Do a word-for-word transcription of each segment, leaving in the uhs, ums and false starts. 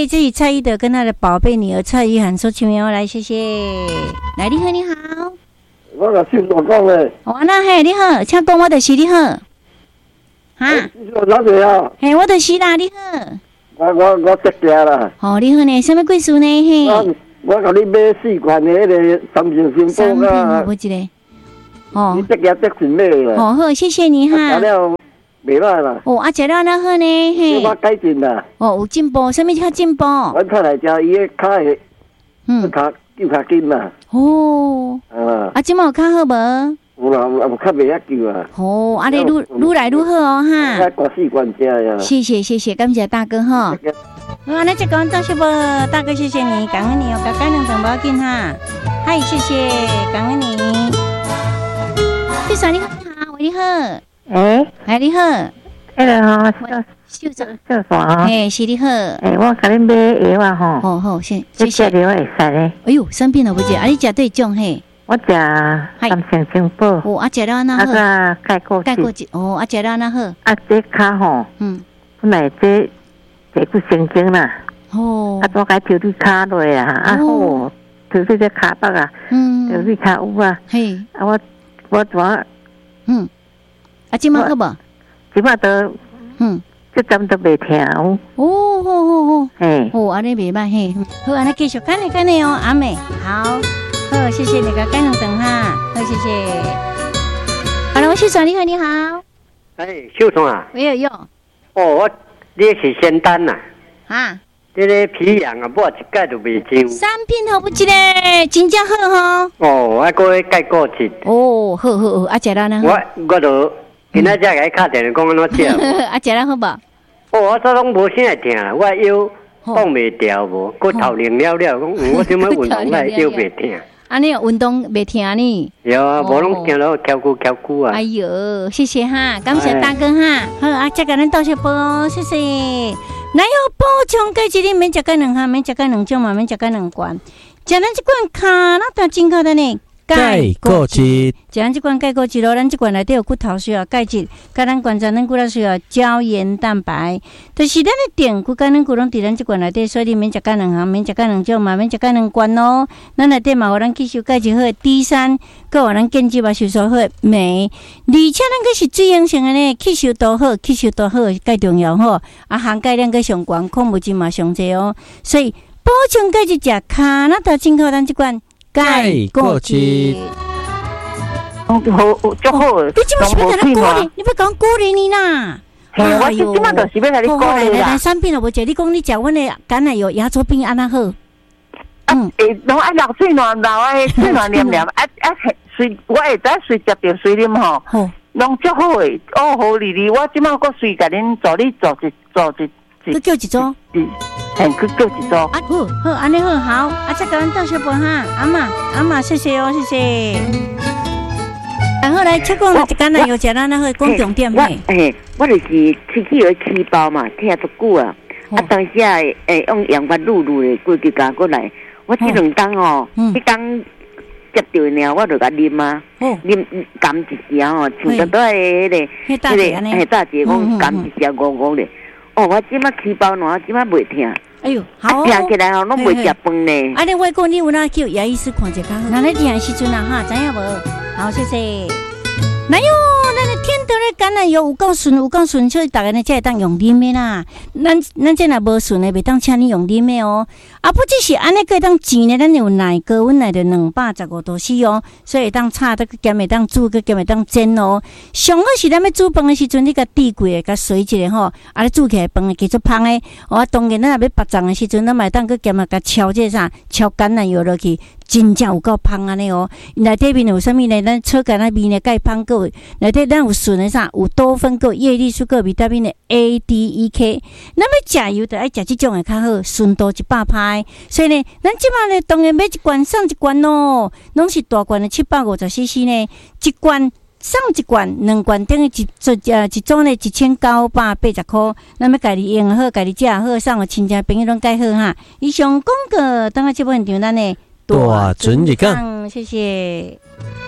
谢，这是蔡依德跟他的宝贝女儿蔡依涵所请名来，谢谢。来，你好，你好。 我个姓罗讲嘞。 哦，那嘿，你好，请讲，我就是你好。哈？ 我哪个啊？ 嘿，我就是啦，你好。 我我我得家啦。 哦，你好呢，什么贵事呢？嘿。 我我甲你买四罐的迄个三星星三包啊。 我一个。哦。 你得家得钱买啦。 哦好，谢谢你哈。 食了袂歹啦。 哦，啊，食了那好呢，嘿。 我改进啦。 哦，有进步，什么叫进步？ 我看来食伊个脚的，嗯，脚救脚筋啦。 哦。啊。啊，即马有较好无？ 有啦，有较袂遐救啊。 哦，啊，你愈愈来愈好哦，哈。 我挂四罐食呀。 谢谢谢谢，感谢大哥哈。好，那这个到是不？大哥，谢谢你，感恩你哦，感恩等不要紧哈。嗨，谢谢，感恩你。秀嫂你好，你好，喂，你好。 哎， 哎，你好。 迄个吼， 秀秀秀嫂啊。 哎，是你好。 哎，我甲你买药啊吼。 好好，谢谢谢。 这药会使咧。 哎呦，生病了不姐，啊，你食对种嘿。 我食三星星宝。 哦，啊，食了那好。 啊个钙过钙过剂，哦，啊，食了那好。 啊，这骹吼，嗯，本来这。这骨神经啦，哦，啊，我该调你骹落啊，啊好，调你这骹北啊，嗯，调你骹有啊，嘿，啊我我怎， 嗯，啊，今麦好无？ 今麦都，嗯，这针都袂疼哦。 哦，好好好， 嘿， 哦，安尼袂歹嘿，好，安尼继续干嘞干嘞哦，阿美，好，好，谢谢那个干两等哈，好，谢谢。好了，我秀爽，你好，你好。 哎，秀爽啊。 没有用。 哦，我。你是仙丹呐？ 啊， 这个皮痒啊，抹一盖都袂上。 三片好不一个，真正好哈。 哦，啊，搁迄盖过去。 哦，好好好，啊，食了呢？ 我我都今仔才甲伊敲电话讲安怎食。 啊，食了好无？ 哦，我早拢无啥会疼，我腰放袂掉无，骨头灵了了，讲我怎么运动来腰袂疼。 安尼运动袂疼呢？ 有啊，无拢行路翘骨翘骨啊。 哎呦，谢谢哈，感谢大哥哈。好啊，再甲咱倒些包，谢谢。哪有补充钙质？你免食个两项，免食个两种嘛，免食个两罐。食咱这罐卡那它真靠的呢。 钙固质， 食咱这罐钙固质咯，咱这罐内底有骨头需要钙质，甲咱观察咱骨头需要胶原蛋白，就是咱的电骨甲咱骨拢伫咱这罐内底，所以你免食个两项，免食个两种嘛，免食个两罐咯。咱内底嘛有咱吸收钙质好的 D 三，佮有咱建基嘛吸收好的镁，而且咱个是水溶性的呢，吸收度好，吸收度好介重要吼，啊含钙量个上悬，矿物质嘛上济哦，所以补充钙质食卡那它进口咱这罐。钙固质， 好，足好。 你即摆是要甲咱鼓励，你要讲鼓励你啦。 嘿，我即即摆就是要甲你鼓励啦。 产品都无食，你讲你食阮的橄榄油牙周病安那好？ 嗯，诶，拢爱流水暖流诶，水暖黏黏，啊啊，随我会再随食着水啉吼，拢足好诶，哦好哩哩，我即摆搁随甲恁助你做一做一。 佮叫一组， 嗯，嘿，佮叫一组。 啊，好，好，安尼好，好，啊，再甲咱倒小杯哈，阿妈，阿妈，谢谢哦，谢谢。然后来，切讲一干奶油食咱那好，讲重点嘿。 嘿，我就是喙齿有起包嘛，听足久啊，啊，当时啊，诶，用羊肉卤卤的，规矩加过来，我这两当哦，一当接着呢，我就甲啉啊，啉甘一声哦，像得到迄个， 迄个，迄大姐讲甘一声五五咧。哦，我即摆起包暖，即摆袂疼。 哎呦，好， 听起来吼，拢袂食饭呢。 啊，你我讲你有哪叫牙医师看者较好？那你听时阵啊哈，知影无？好，谢谢。哪有？咱的天得的橄榄油有够顺，有够顺，所以大家呢才会当用啉的啦。咱咱这若无顺的，袂当请你用啉的哦。啊，不只是安尼，可以当煎的，咱有奶高温内的两百十五度 C 哦，所以当炒得兼会当煮，佮兼会当煎哦。上好是咱要煮饭的时阵，你甲滴过的，甲水一下吼，啊，你煮起来饭会继续芳的。哦，当然咱若要白粽的时阵，咱嘛当佮兼啊甲敲这啥，敲橄榄油落去。真正有够芳安尼哦！内底面有啥物呢？咱炒橄榄面呢，钙芳个内底咱有顺的啥？有多酚个叶绿素个维他命的 A、D、E、K。咱要食油，就爱食这种的较好，顺度一百派。所以呢，咱即摆呢，当然买一罐送一罐咯，拢是大罐的七百五十 C C 呢，一罐送一罐，两罐等于一一呃一组呢一千九百八十块。咱要家己用好，家己食好，送互亲戚朋友拢介好哈。以上广告，等下这部现场咱呢。 大准一讲， 谢谢。一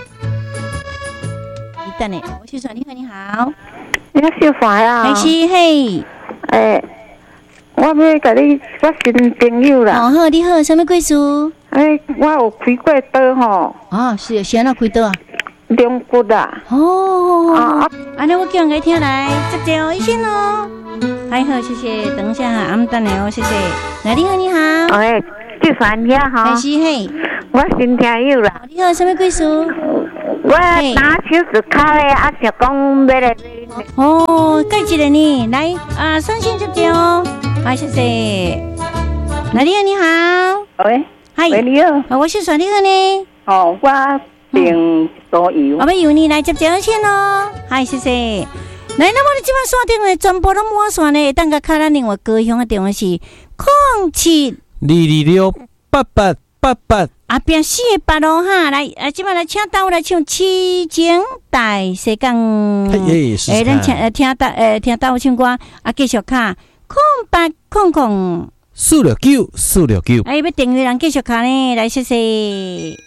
等呢，我秀爽，你好，你好。 你好，秀华啊。 还是嘿。 诶，我我要甲你，我新朋友啦。 哦好，你好，什么故事？ 哎，我有开过刀吼。 哦，是是安怎开刀啊？ 龙骨啦。 哦，啊，安尼我叫人来听来，接接哦，医生哦。还好，谢谢。等一下哈，俺们等你哦，谢谢。来，你好，你好。 哎，这算听哈。 还是嘿。 我新朋友啦。 你好，什么故事？ 我打手指卡嘞，啊，想讲要来。 哦，介一个呢，来啊，双星接接哦。好，谢谢。来，你好，你好。 喂。 嗨。 喂，你好。 我是耍你好呢。 哦，我订多油。 我们由你来接接先哦。嗨，谢谢。来，那么你即摆线顶的全部拢满线呢，等个卡咱另外高雄的电话是空七二二六八八八八。 啊，变四个八咯哈，来啊，即摆来请到来唱《痴情大世界》。诶，咱请呃听到呃听到唱歌啊，继续卡空八空空四六九四六九。 哎，要订阅人继续卡呢，来谢谢。